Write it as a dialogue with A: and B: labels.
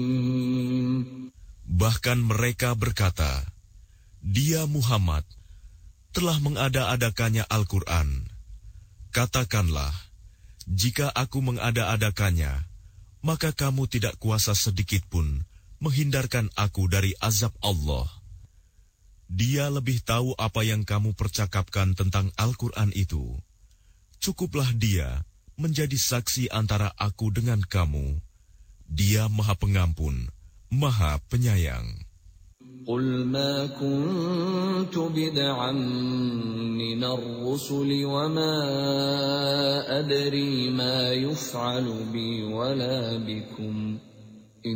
A: Bahkan mereka berkata, Dia Muhammad telah mengada-adakannya Al-Quran. Katakanlah, jika aku mengada-adakannya, maka kamu tidak kuasa sedikitpun menghindarkan aku dari azab Allah. Dia lebih tahu apa yang kamu percakapkan tentang Al-Quran itu. Cukuplah dia menjadi saksi antara aku dengan kamu. Dia Maha Pengampun, Maha Penyayang.
B: قُلْ مَا كُنْتُ بِدْعًا مِنَ الرُّسُلِ وَمَا أَدْرِي مَا يُفْعَلُ بِي وَلَا بِكُمْ